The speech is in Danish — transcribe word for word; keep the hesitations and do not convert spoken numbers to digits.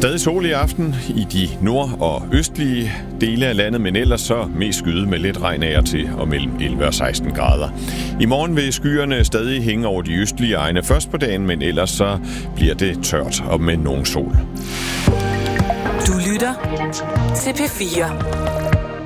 Stadig sol i aften i de nord- og østlige dele af landet, men ellers så mest skyde med lidt regn af og til og mellem elleve og seksten grader. I morgen vil skyerne stadig hænge over de østlige egne først på dagen, men ellers så bliver det tørt og med nogen sol. Du lytter til P fire.